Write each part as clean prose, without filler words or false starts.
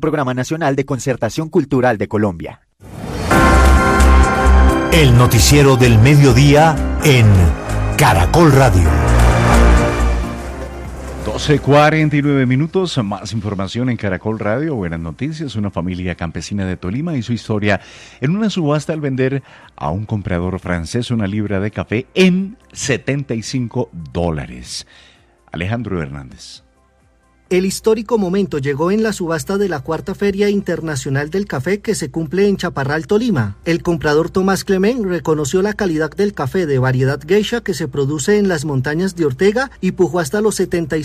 Programa Nacional de Concertación Cultural de Colombia. El noticiero del mediodía en Caracol Radio. 12:49 minutos, más información en Caracol Radio. Buenas noticias, una familia campesina de Tolima hizo historia en una subasta al vender a un comprador francés una libra de café en $75. Alejandro Hernández. El histórico momento llegó en la subasta de la Cuarta Feria Internacional del Café que se cumple en Chaparral, Tolima. El comprador Tomás Clement reconoció la calidad del café de variedad geisha que se produce en las montañas de Ortega y pujó hasta los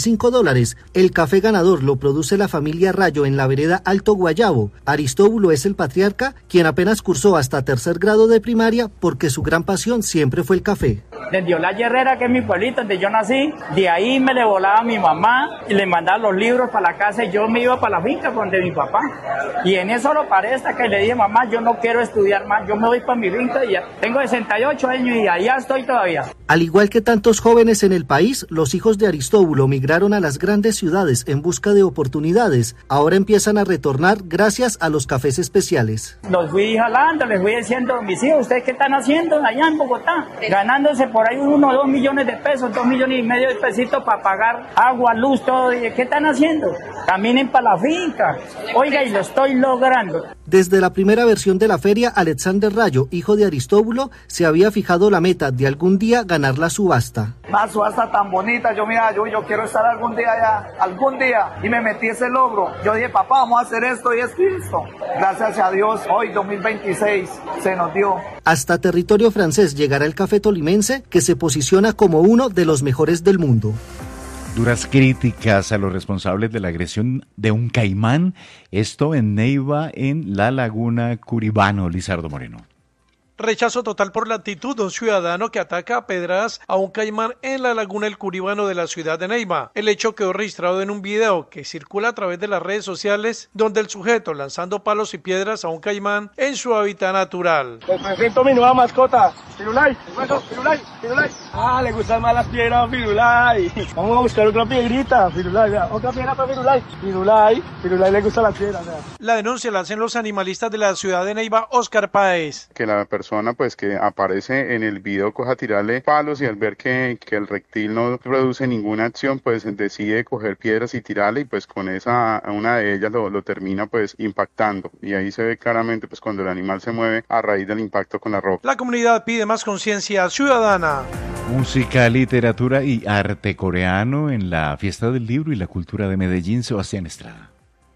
$75. El café ganador lo produce la familia Rayo en la vereda Alto Guayabo. Aristóbulo es el patriarca, quien apenas cursó hasta tercer grado de primaria porque su gran pasión siempre fue el café. Desde Olaya Herrera, que es mi pueblito donde yo nací, de ahí me le volaba a mi mamá y le mandaba los libros para la casa y yo me iba para la finca donde mi papá. Y en eso lo paré hasta que le dije, mamá, yo no quiero estudiar más, yo me voy para mi finca y ya tengo 68 años y allá estoy todavía. Al igual que tantos jóvenes en el país, los hijos de Aristóbulo migraron a las grandes ciudades en busca de oportunidades. Ahora empiezan a retornar gracias a los cafés especiales. Los fui jalando, les fui diciendo, mis hijos, ¿ustedes qué están haciendo allá en Bogotá? Ganándose por ahí 1 o 2 millones de pesos, 2,5 millones de pesitos para pagar agua, luz, todo. ¿Qué están haciendo? Caminen para la finca. Oiga, y lo estoy logrando. Desde la primera versión de la feria, Alexander Rayo, hijo de Aristóbulo, se había fijado la meta de algún día ganar la subasta. Una subasta tan bonita, yo quiero estar algún día allá, y me metí ese logro. Yo dije, papá, vamos a hacer esto y esto y esto. Gracias a Dios, hoy 2026 se nos dio. Hasta territorio francés llegará el café tolimense, que se posiciona como uno de los mejores del mundo. Duras críticas a los responsables de la agresión de un caimán, esto en Neiva, en la Laguna Curibano. Lizardo Moreno. Rechazo total por la actitud de un ciudadano que ataca a pedradas a un caimán en la laguna El Curibano de la ciudad de Neiva. El hecho quedó registrado en un video que circula a través de las redes sociales, donde el sujeto lanzando palos y piedras a un caimán en su hábitat natural. Les presento mi nueva mascota, Firulai. Firulai. Ah, le gustan más las piedras a Firulai. Vamos a buscar otra piedrita, Firulai. Otra piedra para Firulai. Firulai le gusta la piedra. La denuncia la hacen los animalistas de la ciudad de Neiva, Oscar Páez. Que la persona pues que aparece en el video coja a tirarle palos y al ver que el reptil no produce ninguna acción, pues decide coger piedras y tirarle y pues con una de ellas lo termina pues impactando, y ahí se ve claramente pues cuando el animal se mueve a raíz del impacto con la roca. La comunidad pide más conciencia ciudadana. Música, literatura y arte coreano en la Fiesta del Libro y la Cultura de Medellín. Sebastián Estrada.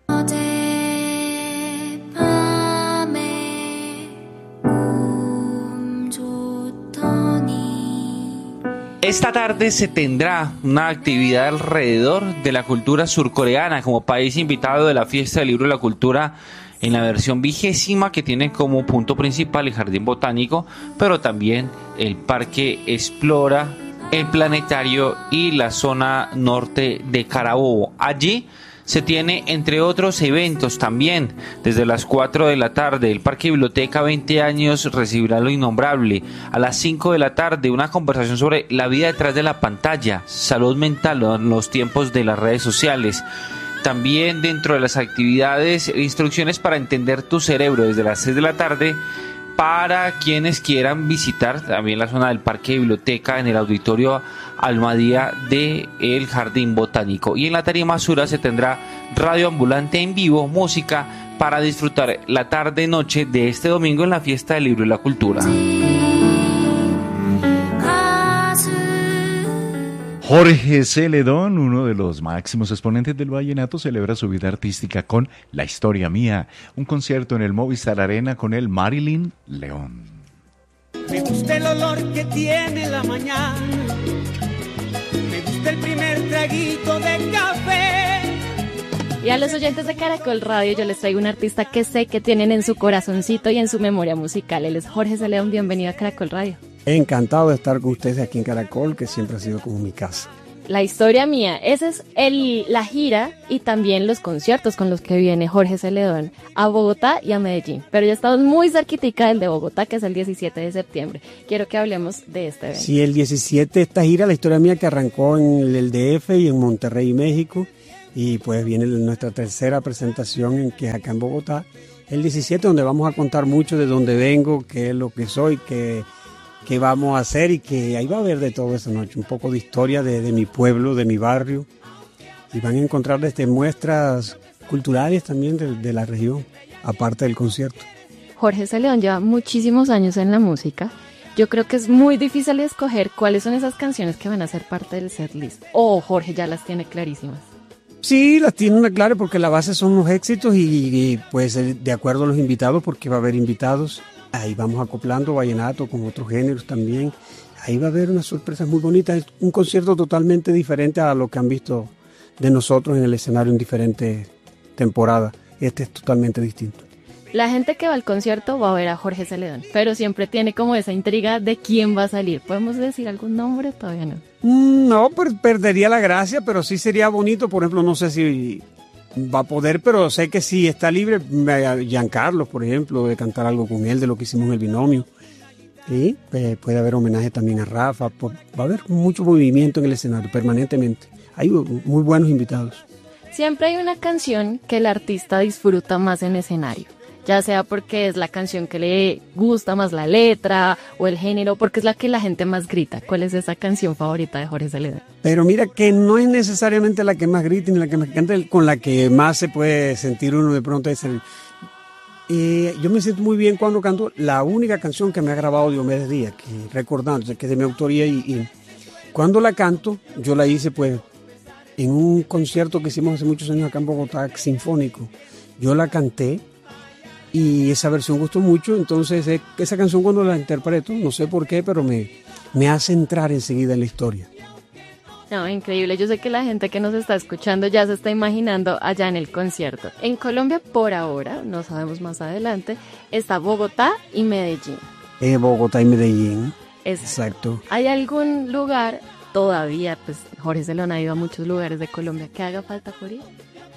Esta tarde se tendrá una actividad alrededor de la cultura surcoreana como país invitado de la Fiesta del Libro y la Cultura en la versión 20ª, que tiene como punto principal el Jardín Botánico, pero también el Parque Explora, el Planetario y la zona norte de Carabobo. Allí se tiene, entre otros eventos también, desde las 4 de la tarde, el Parque Biblioteca 20 años recibirá lo innombrable. A las 5 de la tarde, una conversación sobre la vida detrás de la pantalla, salud mental en los tiempos de las redes sociales. También dentro de las actividades, instrucciones para entender tu cerebro desde las 6 de la tarde, para quienes quieran visitar también la zona del Parque Biblioteca en el auditorio Almadía de el Jardín Botánico. Y en la tarima sur se tendrá radio ambulante en vivo, música para disfrutar la tarde-noche de este domingo en la Fiesta del Libro y la Cultura. Jorge Celedón, uno de los máximos exponentes del vallenato, celebra su vida artística con La Historia Mía, un concierto en el Movistar Arena con el Marilyn León. Me gusta el olor que tiene la mañana, me gusta el primer traguito de café. Y a los oyentes de Caracol Radio yo les traigo un artista que sé que tienen en su corazoncito y en su memoria musical. Él es Jorge Celedón, bienvenido a Caracol Radio. Encantado de estar con ustedes aquí en Caracol, que siempre ha sido como mi casa. La Historia Mía, esa es la gira y también los conciertos con los que viene Jorge Celedón a Bogotá y a Medellín. Pero ya estamos muy cerquitica del de Bogotá, que es el 17 de septiembre. Quiero que hablemos de este evento. Sí, el 17, esta gira, La Historia Mía, que arrancó en el DF y en Monterrey, México, Y pues viene nuestra tercera presentación, que es acá en Bogotá, el 17, donde vamos a contar mucho de dónde vengo, qué es lo que soy, qué vamos a hacer, y que ahí va a haber de todo esa noche, un poco de historia de mi pueblo, de mi barrio, y van a encontrar muestras culturales también de la región, aparte del concierto. Jorge Celedón lleva muchísimos años en la música. Yo creo que es muy difícil escoger cuáles son esas canciones que van a ser parte del setlist. O Jorge ya las tiene clarísimas. Sí, las tiene una clara, porque la base son los éxitos y pues de acuerdo a los invitados, porque va a haber invitados. Ahí vamos acoplando vallenato con otros géneros también. Ahí va a haber unas sorpresas muy bonitas. Es un concierto totalmente diferente a lo que han visto de nosotros en el escenario en diferentes temporadas. Este es totalmente distinto. La gente que va al concierto va a ver a Jorge Celedón, pero siempre tiene como esa intriga de quién va a salir. ¿Podemos decir algún nombre? Todavía no. No, perdería la gracia, pero sí sería bonito. Por ejemplo, no sé si va a poder, pero sé que si está libre, Giancarlo, por ejemplo, de cantar algo con él, de lo que hicimos en El Binomio. Y puede haber homenaje también a Rafa. Va a haber mucho movimiento en el escenario permanentemente. Hay muy buenos invitados. Siempre hay una canción que el artista disfruta más en escenario, ya sea porque es la canción que le gusta más la letra o el género, porque es la que la gente más grita. ¿Cuál es esa canción favorita de Jorge Celedón? Pero mira que no es necesariamente la que más grita ni la que más canta, con la que más se puede sentir uno de pronto. Yo me siento muy bien cuando canto la única canción que me ha grabado Diomedes Díaz, que recordando, que es de mi autoría, y cuando la canto, yo la hice pues en un concierto que hicimos hace muchos años acá en Bogotá, sinfónico. Yo la canté y esa versión gustó mucho, entonces esa canción cuando la interpreto, no sé por qué, pero me hace entrar enseguida en la historia. No, increíble. Yo sé que la gente que nos está escuchando ya se está imaginando allá en el concierto. En Colombia, por ahora, no sabemos más adelante, está Bogotá y Medellín. Bogotá y Medellín. Exacto. ¿Hay algún lugar todavía, pues Jorge Celedón ha ido a muchos lugares de Colombia, que haga falta por ir?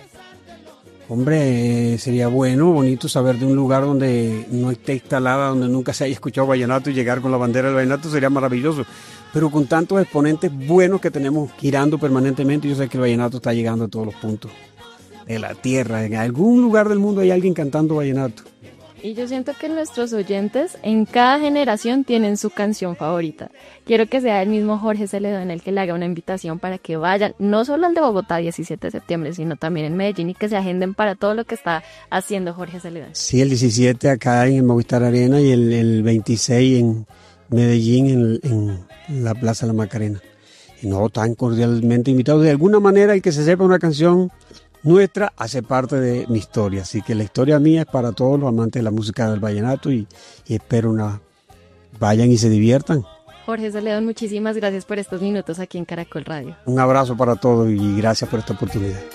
Hombre, sería bonito saber de un lugar donde no esté instalada, donde nunca se haya escuchado vallenato, y llegar con la bandera del vallenato sería maravilloso. Pero con tantos exponentes buenos que tenemos girando permanentemente, yo sé que el vallenato está llegando a todos los puntos de la tierra. En algún lugar del mundo hay alguien cantando vallenato. Y yo siento que nuestros oyentes en cada generación tienen su canción favorita. Quiero que sea el mismo Jorge Celedón el que le haga una invitación para que vayan, no solo al de Bogotá 17 de septiembre, sino también en Medellín, y que se agenden para todo lo que está haciendo Jorge Celedón. Sí, el 17 acá en el Movistar Arena y el 26 en Medellín en la Plaza La Macarena. Y no, tan cordialmente invitados. De alguna manera, el que se sepa una canción nuestra hace parte de mi historia, así que la historia mía es para todos los amantes de la música del vallenato, y espero vayan y se diviertan. Jorge Celedón, muchísimas gracias por estos minutos aquí en Caracol Radio. Un abrazo para todos y gracias por esta oportunidad.